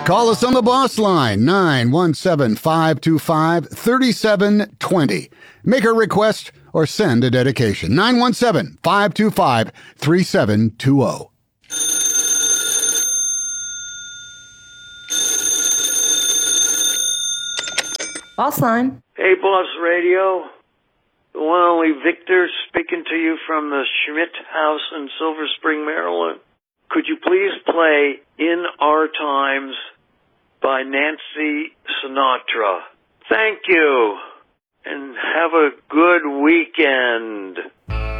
Call us on the boss line, 917-525-3720. Make a request or send a dedication, 917-525-3720. Boss line. Hey, Boss Radio. The one and only Victor speaking to you from the Schmidt House in Silver Spring, Maryland. Could you please play In Our Times by Nancy Sinatra? Thank you, and have a good weekend.